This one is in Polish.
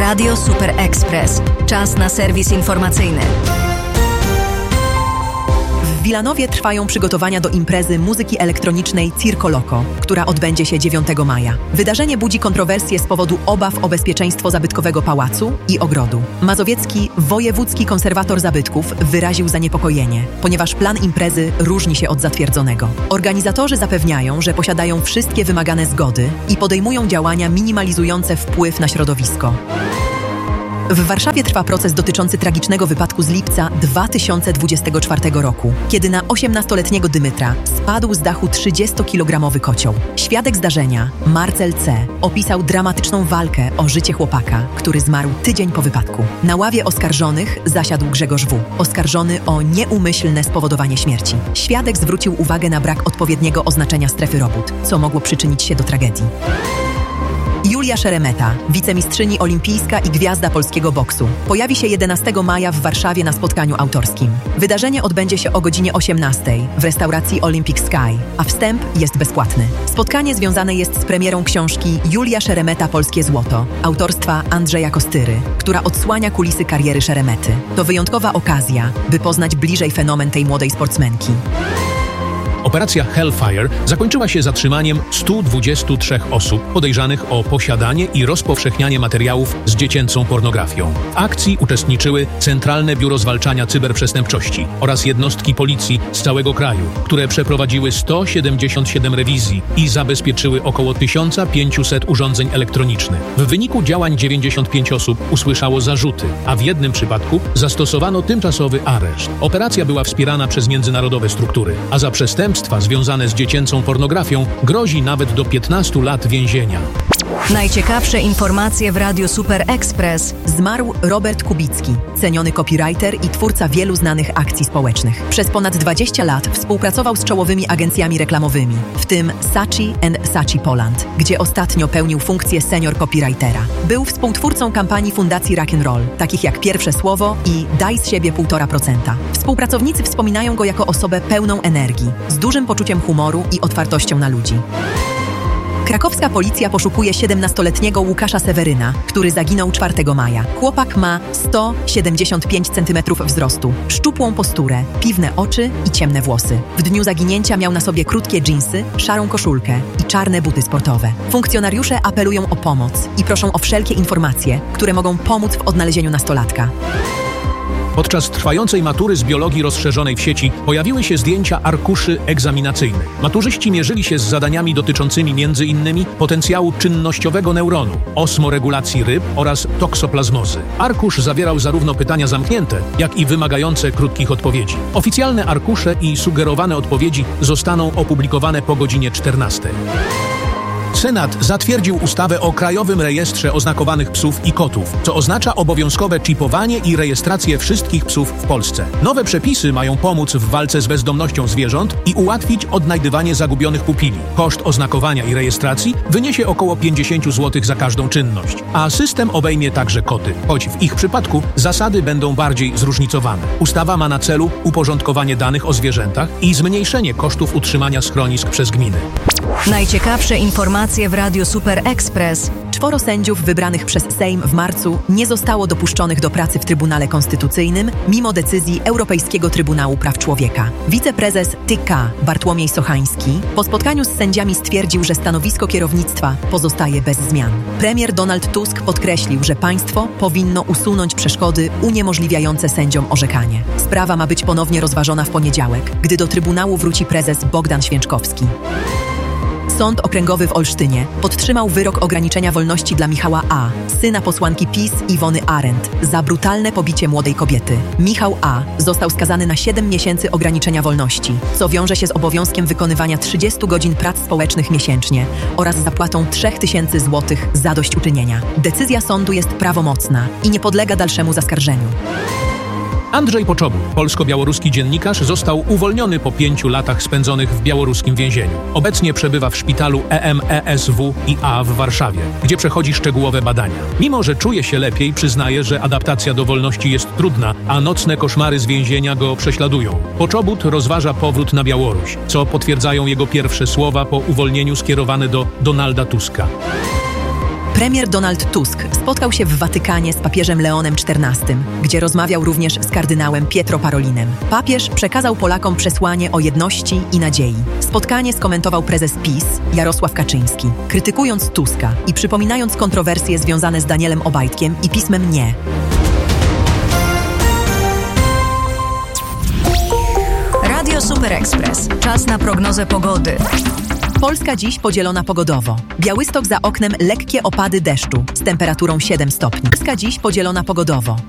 Radio Super Express. Czas na serwis informacyjny. W Wilanowie trwają przygotowania do imprezy muzyki elektronicznej Circo Loco, która odbędzie się 9 maja. Wydarzenie budzi kontrowersje z powodu obaw o bezpieczeństwo zabytkowego pałacu i ogrodu. Mazowiecki wojewódzki konserwator zabytków wyraził zaniepokojenie, ponieważ plan imprezy różni się od zatwierdzonego. Organizatorzy zapewniają, że posiadają wszystkie wymagane zgody i podejmują działania minimalizujące wpływ na środowisko. W Warszawie trwa proces dotyczący tragicznego wypadku z lipca 2024 roku, kiedy na 18-letniego Dymytra spadł z dachu 30-kilogramowy kocioł. Świadek zdarzenia, Marcel C., opisał dramatyczną walkę o życie chłopaka, który zmarł tydzień po wypadku. Na ławie oskarżonych zasiadł Grzegorz W., oskarżony o nieumyślne spowodowanie śmierci. Świadek zwrócił uwagę na brak odpowiedniego oznaczenia strefy robót, co mogło przyczynić się do tragedii. Julia Szeremeta, wicemistrzyni olimpijska i gwiazda polskiego boksu, pojawi się 11 maja w Warszawie na spotkaniu autorskim. Wydarzenie odbędzie się o godzinie 18 w restauracji Olympic Sky, a wstęp jest bezpłatny. Spotkanie związane jest z premierą książki Julia Szeremeta – Polskie złoto, autorstwa Andrzeja Kostyry, która odsłania kulisy kariery Szeremety. To wyjątkowa okazja, by poznać bliżej fenomen tej młodej sportsmenki. Operacja Hellfire zakończyła się zatrzymaniem 123 osób podejrzanych o posiadanie i rozpowszechnianie materiałów z dziecięcą pornografią. W akcji uczestniczyły Centralne Biuro Zwalczania Cyberprzestępczości oraz jednostki policji z całego kraju, które przeprowadziły 177 rewizji i zabezpieczyły około 1500 urządzeń elektronicznych. W wyniku działań 95 osób usłyszało zarzuty, a w jednym przypadku zastosowano tymczasowy areszt. Operacja była wspierana przez międzynarodowe struktury, a za przestępstwa związane z dziecięcą pornografią grozi nawet do 15 lat więzienia. Najciekawsze informacje w Radiu Super Express. Zmarł Robert Kubicki, ceniony copywriter i twórca wielu znanych akcji społecznych. Przez ponad 20 lat współpracował z czołowymi agencjami reklamowymi, w tym Saatchi & Saatchi Poland, gdzie ostatnio pełnił funkcję senior copywritera. Był współtwórcą kampanii Fundacji Rock'n'Roll, takich jak Pierwsze Słowo i Daj z siebie 1,5%. Współpracownicy wspominają go jako osobę pełną energii, z dużym poczuciem humoru i otwartością na ludzi. Krakowska policja poszukuje 17-letniego Łukasza Seweryna, który zaginął 4 maja. Chłopak ma 175 cm wzrostu, szczupłą posturę, piwne oczy i ciemne włosy. W dniu zaginięcia miał na sobie krótkie dżinsy, szarą koszulkę i czarne buty sportowe. Funkcjonariusze apelują o pomoc i proszą o wszelkie informacje, które mogą pomóc w odnalezieniu nastolatka. Podczas trwającej matury z biologii rozszerzonej w sieci pojawiły się zdjęcia arkuszy egzaminacyjnych. Maturzyści mierzyli się z zadaniami dotyczącymi m.in. potencjału czynnościowego neuronu, osmoregulacji ryb oraz toksoplazmozy. Arkusz zawierał zarówno pytania zamknięte, jak i wymagające krótkich odpowiedzi. Oficjalne arkusze i sugerowane odpowiedzi zostaną opublikowane po godzinie 14. Senat zatwierdził ustawę o Krajowym Rejestrze Oznakowanych Psów i Kotów, co oznacza obowiązkowe czipowanie i rejestrację wszystkich psów w Polsce. Nowe przepisy mają pomóc w walce z bezdomnością zwierząt i ułatwić odnajdywanie zagubionych pupili. Koszt oznakowania i rejestracji wyniesie około 50 zł za każdą czynność, a system obejmie także koty, choć w ich przypadku zasady będą bardziej zróżnicowane. Ustawa ma na celu uporządkowanie danych o zwierzętach i zmniejszenie kosztów utrzymania schronisk przez gminy. Najciekawsze informacje w Radiu Super Express. 4 sędziów wybranych przez Sejm w marcu nie zostało dopuszczonych do pracy w Trybunale Konstytucyjnym mimo decyzji Europejskiego Trybunału Praw Człowieka. Wiceprezes TK Bartłomiej Sochański po spotkaniu z sędziami stwierdził, że stanowisko kierownictwa pozostaje bez zmian. Premier Donald Tusk podkreślił, że państwo powinno usunąć przeszkody uniemożliwiające sędziom orzekanie. Sprawa ma być ponownie rozważona w poniedziałek, gdy do Trybunału wróci prezes Bogdan Święczkowski. Sąd Okręgowy w Olsztynie podtrzymał wyrok ograniczenia wolności dla Michała A., syna posłanki PiS Iwony Arendt, za brutalne pobicie młodej kobiety. Michał A. został skazany na 7 miesięcy ograniczenia wolności, co wiąże się z obowiązkiem wykonywania 30 godzin prac społecznych miesięcznie oraz zapłatą 3000 zł zadośćuczynienia. Decyzja sądu jest prawomocna i nie podlega dalszemu zaskarżeniu. Andrzej Poczobut, polsko-białoruski dziennikarz, został uwolniony po 5 latach spędzonych w białoruskim więzieniu. Obecnie przebywa w szpitalu EMESWiA w Warszawie, gdzie przechodzi szczegółowe badania. Mimo że czuje się lepiej, przyznaje, że adaptacja do wolności jest trudna, a nocne koszmary z więzienia go prześladują. Poczobut rozważa powrót na Białoruś, co potwierdzają jego pierwsze słowa po uwolnieniu skierowane do Donalda Tuska. Premier Donald Tusk spotkał się w Watykanie z papieżem Leonem XIV, gdzie rozmawiał również z kardynałem Pietro Parolinem. Papież przekazał Polakom przesłanie o jedności i nadziei. Spotkanie skomentował prezes PiS Jarosław Kaczyński, krytykując Tuska i przypominając kontrowersje związane z Danielem Obajtkiem i pismem Nie. Radio Super Express. Czas na prognozę pogody. Polska dziś podzielona pogodowo. Białystok za oknem lekkie opady deszczu z temperaturą 7 stopni. Polska dziś podzielona pogodowo.